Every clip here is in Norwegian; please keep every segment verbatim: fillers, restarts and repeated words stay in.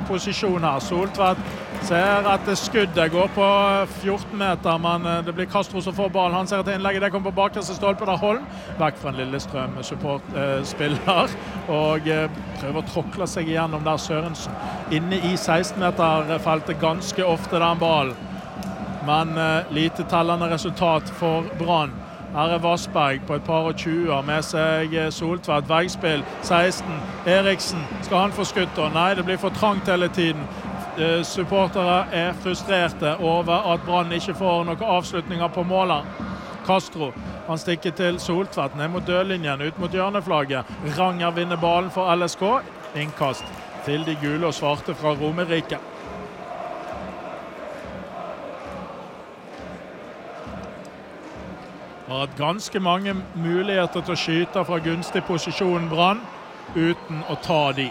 posisjon her. Soltvedt ser at skuddet går på fjorten meter, men det blir Castro som får ballen. Han ser at innlegget det kommer på bakerste stolpe der Holm. Vekk fra en Lillestrøm support-spiller, eh, og eh, prøver å tråkle seg igjennom der Sørensen. Inne i seksten meter-feltet ganske ofte den ballen. Men eh, lite tellende resultat for Brann. Her er Vassberg på et par og tjue med seg Soltvedt, veggspill, seksten, Eriksen, skal han få skutt da? Nei, det blir for trangt hele tiden. Eh, supportere er frustrerte over at Brann ikke får noen avslutninger på målet. Castro, han stikker til Soltvedt, ned mot dødlinjen, ut mot hjørneflagget. Ranger vinner ballen for L S K, innkast til de gule og svarte fra Romerike. Har hatt ganske mange muligheter til å skyte fra gunstig posisjon Brann, uten å ta de.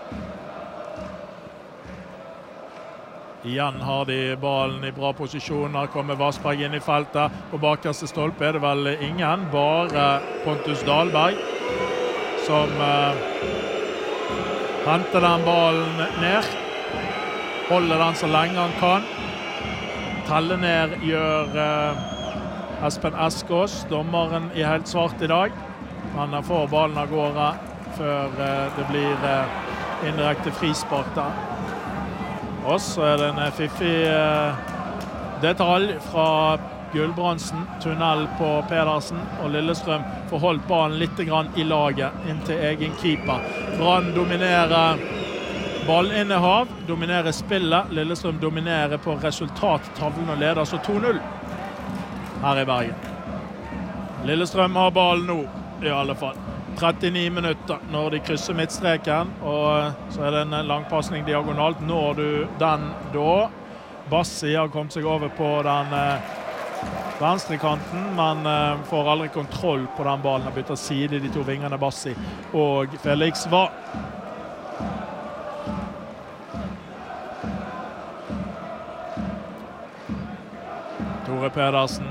Igjen har de ballen i bra posisjon. Her kommer Vassberg inn i feltet. På bakerste stolpe er det vel ingen, bare Pontus Dahlberg, som uh, henter den ballen ned. Holder den så lenge han kan. Telle ned gjør... Uh, Espen Eskås, dommeren i helt svart i dag. Han får ballen av gårde før det blir indirekte frispark der. Og så er det en fiffig detalj fra Gulbrandsen, tunnel på Pedersen, og Lillestrøm får holdt ballen litt grann i laget inn til egen keeper. Brann dominerer ballinnehav, dominerer spillet. Lillestrøm dominerer på resultattavlen og leder så to null. Her i Bergen. Lillestrøm har ballen nå, i alle fall. trettini minutter når de krysser midtstreken, og så er det en langpassning diagonalt. Når du den da? Bassi har kommet seg over på den eh, venstre kanten, men eh, får aldri kontroll på den ballen. Han bytter side de to vingene Bassi og Felix var. Tore Pedersen.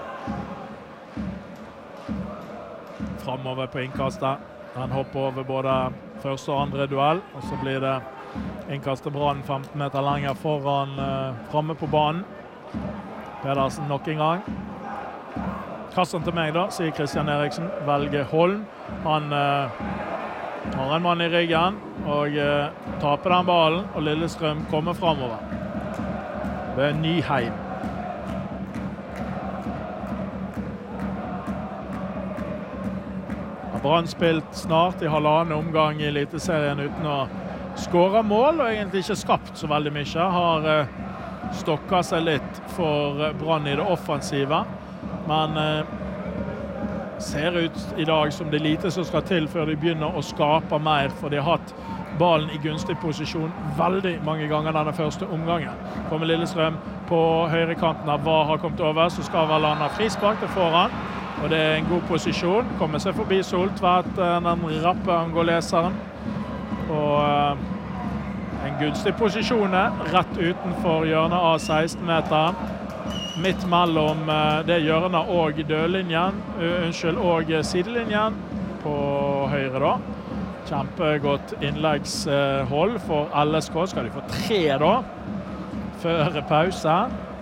Framover på innkastet. Han hopper over både første og andre duell, og så blir det innkastet Brann femten meter lenger foran uh, framme på banen. Pedersen nok en gang. Kassen til meg da, sier Christian Eriksen. Velger Holm. Han uh, har en mann i ryggen og uh, taper den ballen, og Lillestrøm kommer framover. Det er Nyheim. Brann spilt snart i halvannen omgang i Eliteserien uten å skåre mål, og egentlig ikke skapt så veldig mye. Har eh, stokket seg litt for Brann i det offensive, men eh, ser ut i dag som det lite som skal til før de begynner å skape mer, for de har hatt ballen i gunstig posisjon veldig mange ganger denne første omgangen. Kommer Lillestrøm på høyrekanten av hva har kommet over, så skal vel han ha frispark til foran. Og det er en god posisjon. Kommer seg forbi Soltvedt, den rappe angoleseren. Og uh, en gunstig posisjon rett utenfor hjørnet av seksten meter. Midt mellom uh, det hjørnet og dødlinjen, uh, unnskyld, og sidelinjen på høyre da. Kjempegodt innleggshold for L S K. Skal de få tre da, før pause.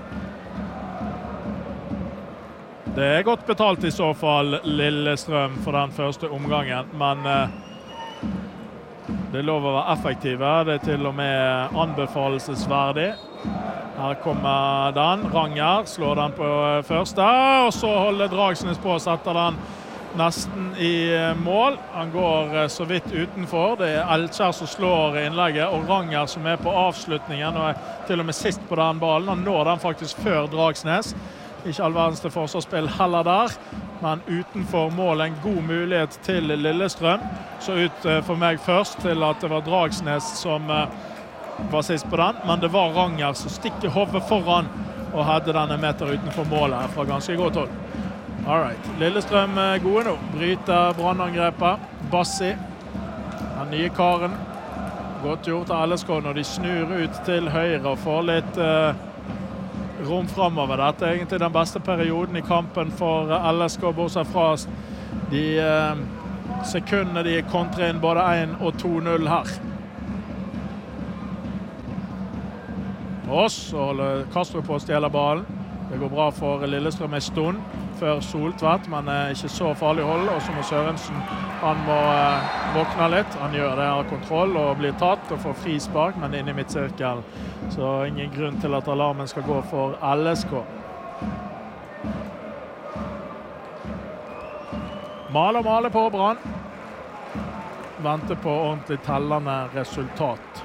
Det er godt betalt i så fall, Lillestrøm, for den første omgangen, men eh, det er lov å være effektive. Det er til og med anbefalesverdig. Her kommer den. Ranger slår den på første, og så holder Dragsnes på og setter den nesten i mål. Han går eh, så vidt utenfor. Det er Elkjær som slår innlegget, og Ranger som er på avslutningen, og er til og med sist på den ballen. Han når den faktisk før Dragsnes. Ikke all verdens til forsvarsspill heller der, men utenfor mål en god mulighet til Lillestrøm. Så ut for meg først til at det var Dragsnes som var sist på den, men det var Ranger som stikker hodet foran og hadde denne meter utenfor målet fra ganske godt hold. Alright, Lillestrøm gode nå. Bryter Brann-angrepet. Bassi, den nye karen. Godt gjort av L S K når de snur ut til høyre og får litt... Uh, rom fremover. Dette er egentlig den beste perioden i kampen for L S K, bortsett fra de eh, sekundene de kontrer inn både én og to null her. Og så holder Castro på å stjele ballen. Det går bra for Lillestrøm en stund før Soltvedt, men ikke så farlig hold. Og så må Sørensen, han må eh, våkne litt. Han gjør det, har kontroll og blir tatt og får frispark, men inn i midtsirkel. Så ingen grunn til at alarmen skal gå for L S K. Male og male på Brann. Venter på ordentlig tellende resultat.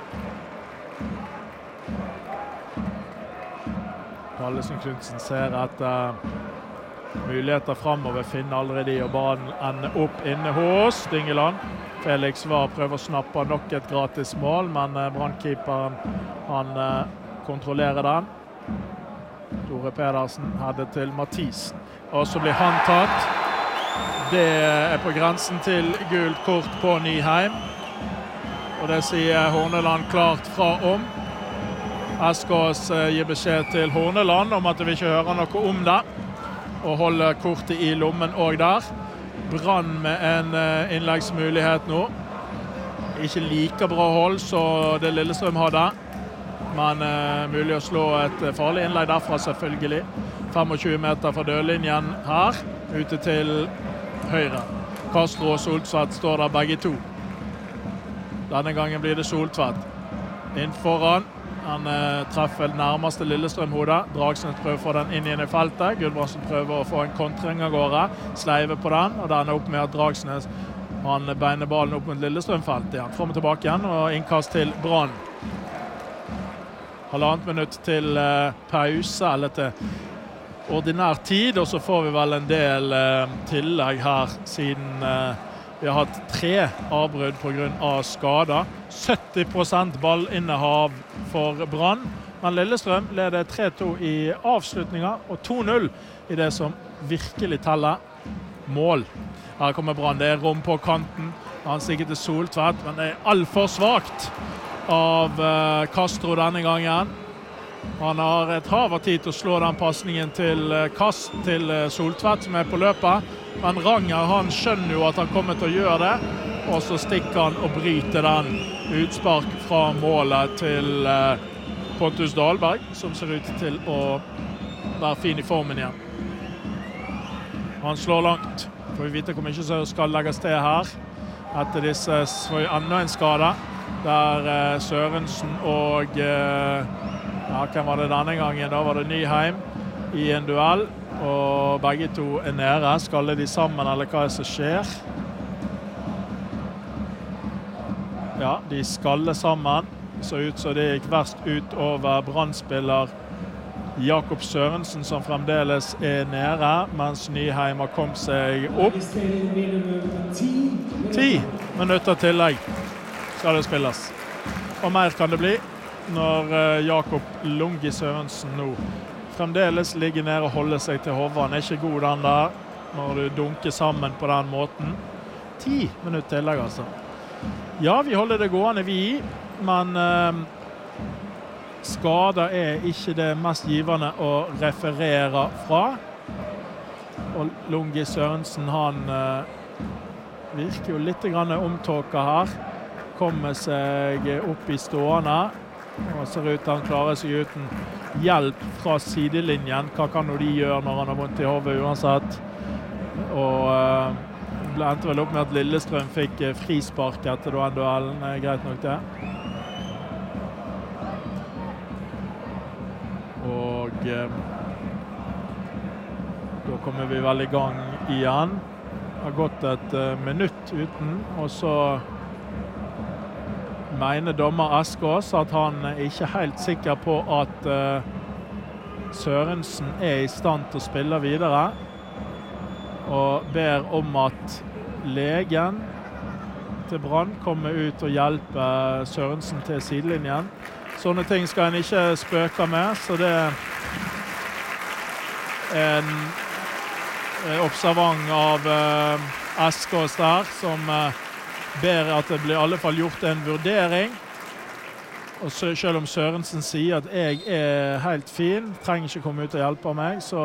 Pallesen Knudsen ser at uh, muligheter fremover finner allerede i, og ballen ender opp inne hos Dyngeland. Felix var prøver å snappe nok et gratis mål, men uh, Brann-keeperen han uh, kontrollerer den. Tore Pedersen hadde til Mathisen, og så blir han tatt. Det er på grensen til gult kort på Nyheim, og det sier Horneland klart fra om. Eskås gir beskjed til Horneland om at vi ikke hører noe om det, og holder kortet i lommen også der. Brann med en innleggsmulighet nå. Ikke like bra hold så det Lillestrøm hadde, men uh, mulig å slå et farlig innlegg derfra selvfølgelig. tjuefem meter fra dørlinjen her, ute til høyre. Castro og Soltvedt står der begge to. Denne gangen blir det Soltvedt. Inn foran. Han eh, treffer nærmeste Lillestrøm-hodet. Dragsnes prøver å få den inn i feltet. Gudbrandsen prøver å få en kontring av gårde. Sleiver på den, og den er opp med at Dragsnes han beiner ballen opp mot Lillestrøm-feltet igjen. Frem og tilbake igjen, og innkast til Brann. Halvannet minutt til eh, pause, eller til ordinær tid, og så får vi vel en del eh, tillegg her, siden eh, vi har hatt tre avbrudd på grunn av skader. sytti prosent ballinnehav for Brann, men Lillestrøm leder tre to i avslutninger, og to null i det som virkelig teller mål. Her kommer Brann, det er rom på kanten. Han stikker til Soltvedt, men det er alt for svagt av uh, Castro denne gangen. Han har et hav av tid til å slå den passningen til Kast til Soltvedt som er på løpet, men Ranger han skjønner jo at han kommer til å gjøre det, og så stikker han og bryter den. Utspark fra målet til uh, Pontus Dahlberg, som ser ut til å være fin i formen igjen. Han slår langt. Får vi vite hvor mye som skal legges til her. Etter disse får vi enda en skade, der uh, Sørensen og uh, ja, hvem var det denne gangen? Da var det Nyheim i en duell, og begge to er nede. Skaller de sammen, eller hva er det som skjer? Ja, de skaller sammen. Så ut så det gikk verst ut over Brann-spiller Jakob Sørensen, som fremdeles er nede, mens Nyheim har kommet seg opp. Ti minutter tillegg skal det spilles. Og mer kan det bli når uh, Jakob Lungi Sørensen nå fremdeles ligger ned og holder seg til hodet. Han er ikke god den der, når du dunker sammen på den måten. Ti minutter tillegg, altså. Ja, vi holder det gående vi, men uh, skader er ikke det mest givende å referere fra. Og Lungi Sørensen, han uh, virker jo litt grann omtåket her. Kommer seg opp i stående. Og ser ut han klarer seg uten hjelp fra sidelinjen. Hva kan de gjøre når han har vondt i hodet uansett? Og uh, ble endte vel opp med at Lillestrøm fikk uh, frispark etter den duellen. Greit nok det. Og uh, da kommer vi vel i gang igjen. Det har gått et uh, minutt uten, og så mener dommer Eskås at han er ikke helt sikker på at uh, Sørensen er i stand til å spille videre, og ber om at legen til Brann kommer ut og hjelper Sørensen til sidelinjen. Sånne ting skal han ikke spøke med, så det er en uh, observant av uh, Eskås der, som uh, ber at det blir i alle fall gjort en vurdering. Og så, selv om Sørensen sier at jeg er helt fin, trenger ikke komme ut og hjelpe meg, så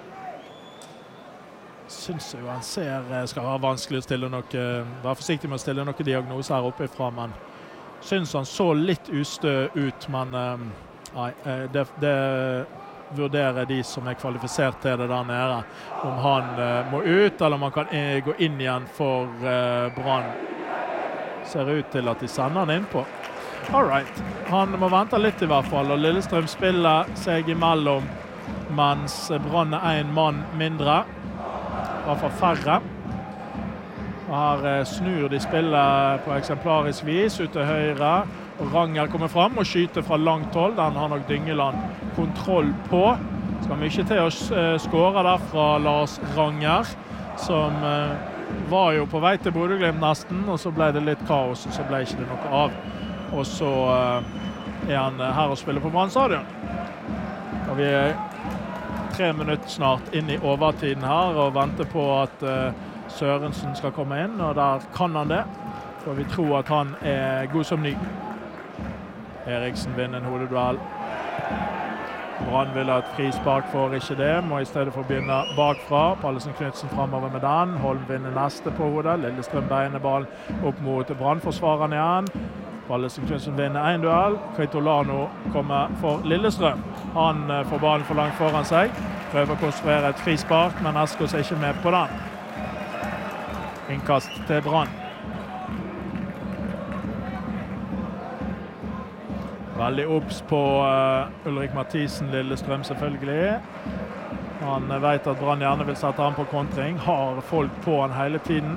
synes jeg jo han ser, skal være vanskelig å stille noe, være forsiktig med å stille noen diagnoser her oppe ifra, men synes han så litt ustø ut, men um, Nei, det, det vurderer de som er kvalifisert til det der nede. Om han uh, må ut, eller om han kan uh, gå inn igjen for uh, Brann. Ser ut til at de sender han inn på. Alright. Han må vente litt i hvert fall, og Lillestrøm spiller seg imellom, mens Brann er en mann mindre. I hvert fall færre. Og her uh, snur de spillet på eksemplarisk vis ut til høyre. Og Ranger kommer frem og skyter fra langt hold. Den har nok Dyngeland kontroll på. Skal mye til å uh, skåre der fra Lars Ranger, som uh, var jo på vei til Bodø-Glimt nesten, og så ble det litt kaos, og så ble ikke det noe av. Og så uh, er han uh, her og spiller på Brann stadion. Og vi er tre minutter snart inn i overtiden her, og venter på at uh, Sørensen skal komme inn, og der kan han det. For vi tror at han er god som ny. Eriksen vinner en hodeduell. Brann vil ha et frispark, for ikke det. Må i stedet for begynne bakfra. Pallesen Knudsen fremover med den. Holm vinner neste på hodet. Lillestrøm beiner ballen opp mot Brannforsvareren igjen. Pallesen Knudsen vinner en duell. Kveitolano kommer for Lillestrøm. Han får ballen for langt foran seg. Prøver å konstruere et frispark, men Eskås er ikke med på den. Innkast til Brann. Veldig opps på uh, Ulrik Mathisen, Lillestrøm selvfølgelig. Han uh, vet at Brann gjerne vil sette han på kontring. Har folk på han hele tiden.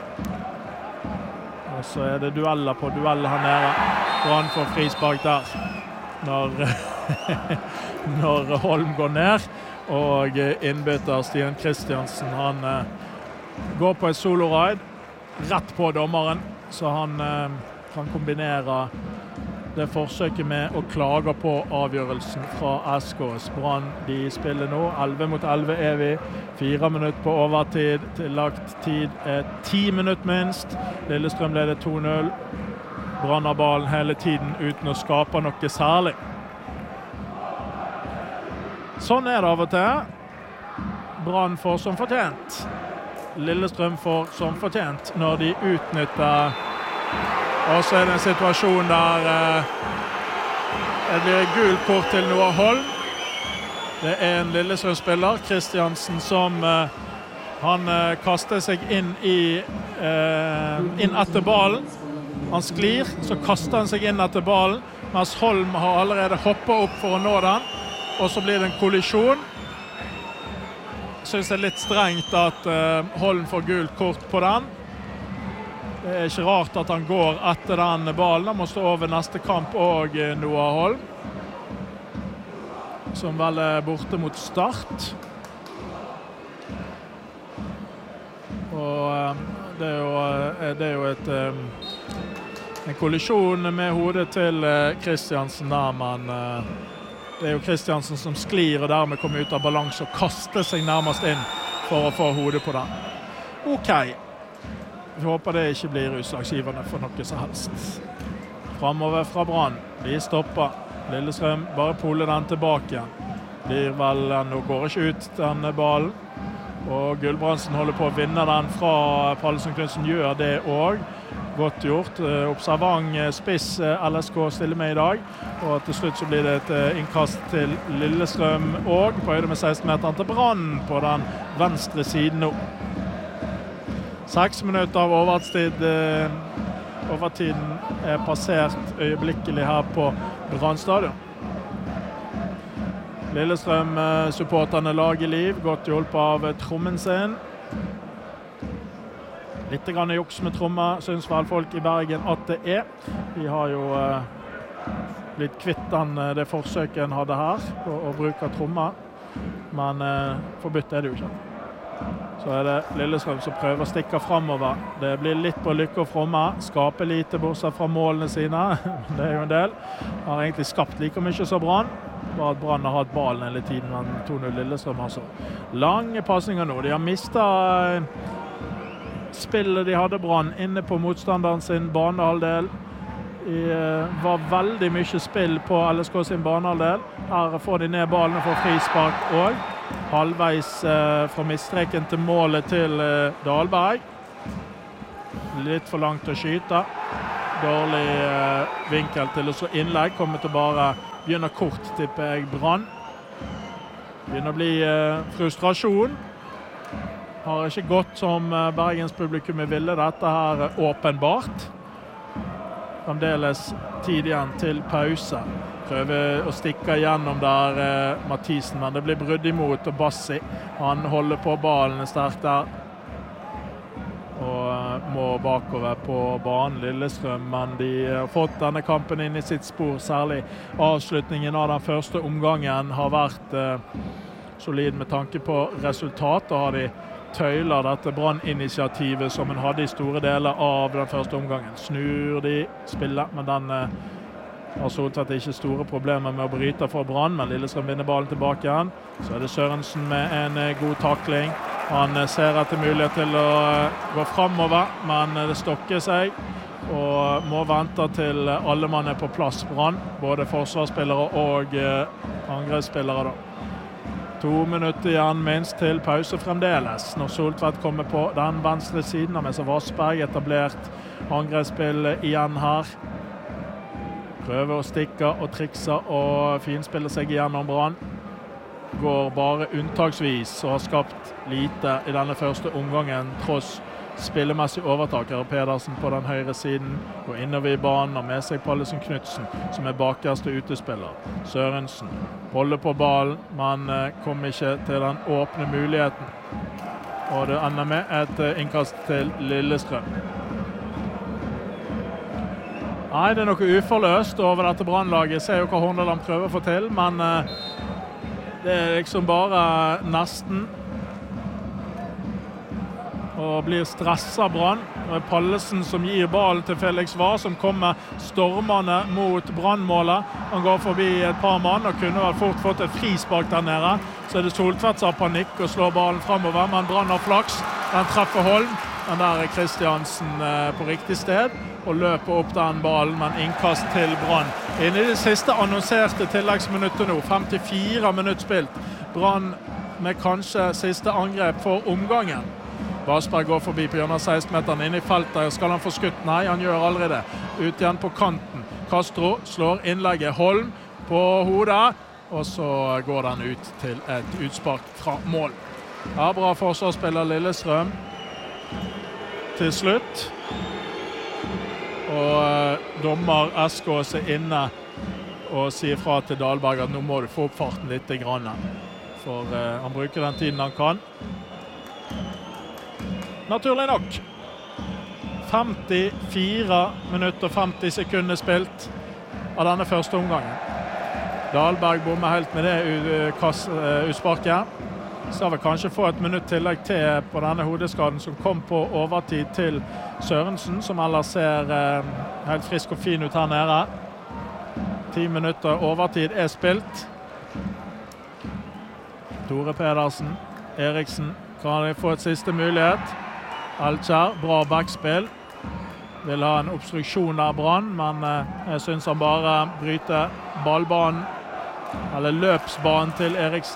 Og så er det dueller på dueller her nede. Brann får frispark der. Når, når Holm går ned. Og innbytter Stian Kristiansen, han uh, går på et solo-ride. Rett på dommeren. Så han uh, kan kombinere det forsøket med å klage på avgjørelsen fra Eskås. Brann, de spiller nå. elleve mot elleve er vi. Fire minutter på overtid. Tillagt tid er ti minutter minst. Lillestrøm leder to null. Brann har ballen hele tiden uten å skape noe særlig. Sånn er det av og til. Brann får som fortjent. Lillestrøm får som fortjent når de utnytter. Og så er det en situasjon der eh, det blir gult kort til Noah Holm. Det er en Lillestrøm-spiller, Kristiansen, som eh, han eh, kaster seg inn, i, eh, inn etter ballen. Han sklir, så kaster han seg inn etter ballen, mens Holm har allerede hoppet opp for å nå den. Og så blir det en kollisjon. Jeg synes det er litt strengt at eh, Holm får gult kort på den. Det er ikke rart at han går etter den ballen. Han må stå over neste kamp og Noah Holm, som vel er borte mot Start. Og det er jo, det er jo et, en kollisjon med hodet til Kristiansen der, men det er jo Kristiansen som sklir og dermed kommer ut av balanse og kaster seg nærmest inn for å få hodet på den. Ok. Vi håper det ikke blir utslagsgivende for noe som helst. Fremover fra Brann. De stopper. Lillestrøm bare puller den tilbake igjen. Blir vel, nå går ikke ut denne ballen. Og Gulbrandsen holder på å vinne den fra Pallesen Knudsen, gjør det også. Godt gjort. Observant spiss L S K stiller med i dag. Og til slutt så blir det et innkast til Lillestrøm og på høyde med seksten meteren til Brann på den venstre siden nå. Seks minutter av overtid, eh, overtiden er passert øyeblikkelig her på Brann stadion. Lillestrøm-supporterne lager liv, godt hjulpet av trommen sin. Litt grann juks med trommer, synes vel folk i Bergen at det er. Vi har jo eh, blitt kvitt den, det forsøket en hadde her, på å bruke trommer. Men eh, forbudt er det jo ikke. Så er det Lillestrøm som prøver å stikke fremover. Det blir litt på lykke og fromme. Skaper lite bortsett fra målene sine. Det er jo en del. Har egentlig skapt like mye som Brann. Bare at Brann har hatt ballen hele tiden, men to null Lillestrøm altså. Lange passninger nå. De har mistet spillet de hadde Brann inne på motstanderen sin banehalvdel. Det var veldig mye spill på L S K sin banehalvdel. Her får de ned ballen og får frispark også. Halvveis eh, fra midtstreken til målet til eh, Dahlberg. Litt for langt å skyte. dårlig eh, vinkel til å slå innlegg. Kommer til bare begynner kort, tipper jeg, Brann. Begynner å bli eh, frustrasjon. Har ikke gått som eh, Bergens publikum ville. Dette her er åpenbart. Fremdeles tid igjen til pause. Prøver å stikke gjennom der eh, Mathisen, men det blir brudd imot, og Bassi, han holder på ballen sterkt der. Og eh, må bakover på banen Lillestrøm, men de har fått denne kampen inn i sitt spor, særlig avslutningen av den første omgangen har vært eh, solid med tanke på resultat, og har de tøyler dette Brann-initiativet som en hadde i store deler av den første omgangen. Snur de spillet, men den eh, har Soltvedt ikke store problemer med å bryte for Brann, men Lillestrøm vinner ballen tilbake igjen. Så er det Sørensen med en eh, god takling. Han eh, ser etter mulighet til å eh, gå fremover, men eh, det stokker seg, og må vente til eh, alle mann er på plass Brann, både forsvarsspillere og eh, angrepsspillere da. To minutter igjen minst til pause fremdeles. Når Soltvedt kommer på den venstre siden, har med seg Vassberg etablert angrepsspill igjen her. Prøver å stikke og trikse og finspille seg igjennom Brann. Går bare unntaksvis og har skapt lite i denne første omgangen, tross spillemessig overtaker. Pedersen på den høyre siden går innover i banen og med seg Pallesen Knudsen, som er bakerste utespiller. Sørensen holder på ballen, men kommer ikke til den åpne muligheten. Og det ender med et innkast til Lillestrøm. Nei, det er noe uforløst over dette Brannlaget. Ser jo hva Horneland prøver å få til, men det er liksom bare nesten. Og blir stresset Brann. Det er Pallesen som gir ballen til Felix Wahr, som kommer stormende mot Brannmålet. Han går forbi et par mann og kunne vel fort fått et frispark der nede. Så er det Soltvedt som har panikk og slår ballen fremover, men Brann har flaks. Den treffer Holm. Men der er Kristiansen på riktig sted og løper opp den ballen, men innkast til Brann. Inn i det siste annonserte tilleggsminuttet nå, femtifire minutter spilt. Brann med kanskje siste angrep for omgangen. Vassberg går forbi på hjørnet seksten meteren inn i feltet. Skal han få skutt? Nei, han gjør aldri det. Ut igjen på kanten. Castro slår innlegget. Holm på hodet, og så går den ut til et utspark fra mål. Ja, bra forsvarsspiller Lillestrøm til slutt. Og eh, dommer Eskås er inne og sier fra til Dahlberg at nå må du få opp farten litt grann. For eh, han bruker den tiden han kan. Naturlig nok. femtifire minutter og femti sekunder spilt av denne første omgangen. Dahlberg bommer helt med det utsparket. Skal vi kanskje få et minutt tillegg til på denne hodeskaden som kom på overtid til Sørensen, som ellers ser eh, helt frisk og fin ut her nede. Ti minutter overtid er spilt. Tore Pedersen, Eriksen, kan de få et siste mulighet? Alkjær, bra backspill. Vil ha en obstruksjon der Brann, men eh, jeg synes han bare bryter ballbanen, eller løpsbanen til Eriksen.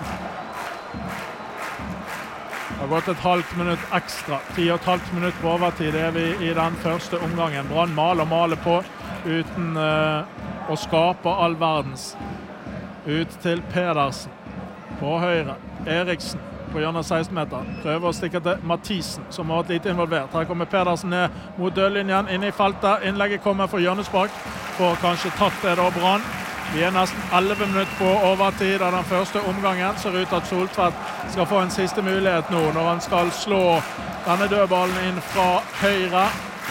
Det har gått et halvt minutt ekstra. Ti og et halvt minutt på overtid er vi i den første omgangen. Brann maler og maler på uten uh, å skape all verdens. Ut til Pedersen på høyre. Eriksen på hjørnet seksten meter. Prøver å stikke til Mathisen, som har vært litt involvert. Her kommer Pedersen ned mot dødlinjen, inn i feltet. Innlegget kommer for hjørnespark. Får kanskje tatt det da Brann. Vi er nesten elleve minutter på overtid av den første omgangen. Ser ut at Soltvedt skal få en siste mulighet nå, når han skal slå denne dødballen inn fra høyre.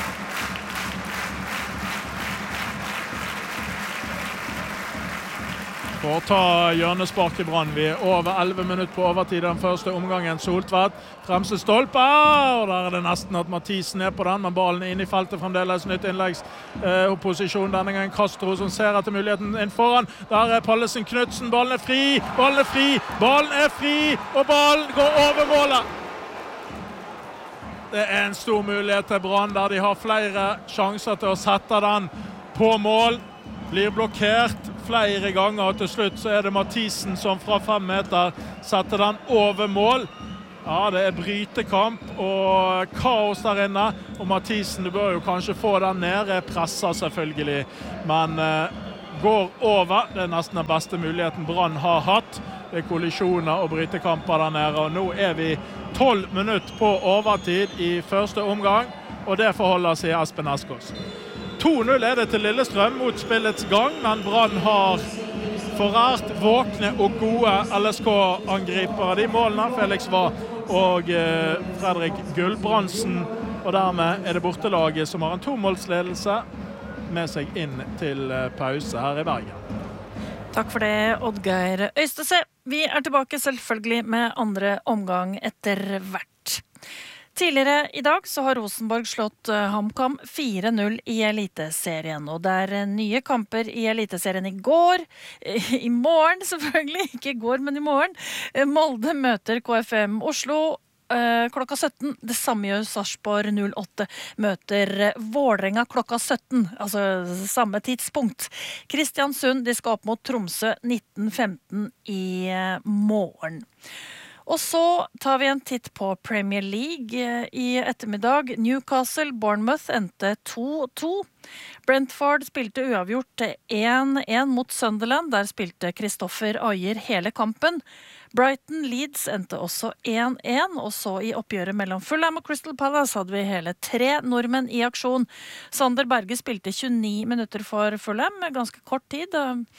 For å ta hjørnespark i Brann. Vi er over elleve minutter på overtid den første omgangen. Soltvedt, fremste stolpe, og der er det nesten at Mathisen er på den, men ballen er inne i feltet fremdeles. Nytt innleggsposisjon, denne gangen Castro som ser etter muligheten inn foran. Der er Pallesen Knudsen, ballen er fri, ballen er fri, ballen er fri, og ballen går over målet. Det er en stor mulighet til Brann, der de har flere sjanser til å sette den på mål. Blir blokkert flere ganger, og til slutt så er det Mathisen som fra fem meter setter den over mål. Ja, det er brytekamp og kaos der inne. Og Mathisen, du bør jo kanskje få den nede. Presser selvfølgelig, men uh, går over. Det er nesten den beste muligheten Brann har hatt. Det er kollisjoner og brytekamper der nede. Og nå er vi tolv minutter på overtid i første omgang, og det forholder seg Espen Eskås. to null er det til Lillestrøm mot spillets gang, men Brann har forært våkne og gode L S K-angripere. De målene Felix var og eh, Fredrik Gulbrandsen, og dermed er det bortelaget som har en tomålsledelse med seg inn til eh, pause her i Bergen. Takk for det, Oddgeir Øystese. Vi er tilbake selvfølgelig med andre omgang etter hvert. Tidligere i dag så har Rosenborg slått HamKam fire null i Eliteserien, og det er nye kamper i Eliteserien i går, i morgen selvfølgelig, ikke i går, men i morgen. Molde møter K F M Oslo klokka sytten, det samme gjør Sarpsborg null åtte møter Vålerenga klokka sytten, altså samme tidspunkt. Kristiansund, de skal opp mot Tromsø nitten femten i morgen. Og så tar vi en titt på Premier League i ettermiddag. Newcastle, Bournemouth endte to to. Brentford spilte uavgjort én én mot Sunderland. Der spilte Kristoffer Ajer hele kampen. Brighton Leeds endte også én én, og så i oppgjøret mellom Fulham og Crystal Palace hadde vi hele tre nordmenn i aksjon. Sander Berge spilte tjueni minutter for Fulham, ganske kort tid.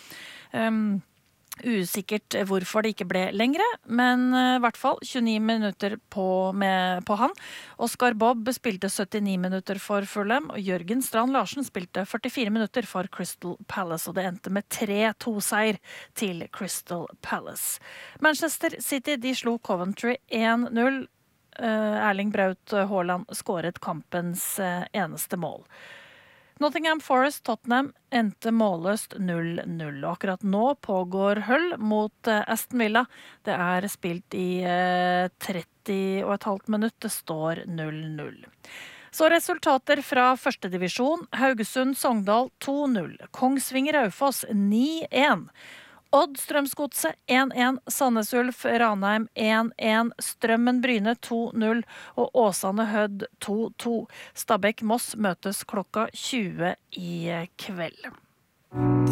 Um, Usikkert hvorfor det ikke ble lengre, men i hvert fall tjueni minutter på, med, på han. Oscar Bobb spilte syttini minutter for Fulham, og Jørgen Strand Larsen spilte førtifire minutter for Crystal Palace, og det endte med tre to seier til Crystal Palace. Manchester City, de slo Coventry én null. Erling Braut Haaland skåret kampens eneste mål. Nottingham Forest Tottenham endte målløst null null. Og akkurat nå pågår Hull mot Aston Villa. Det er spilt i tretti og et halvt minutt. Det står null null. Så resultater fra første divisjon. Haugesund Sogndal to null. Kongsvinger Raufoss ni én. Odd Strømsgodset én én, Sandnes Ulf Ranheim én én, Strømmen Bryne to null og Åsane Hødd to to. Stabæk Moss møtes klokka tjue i kveld.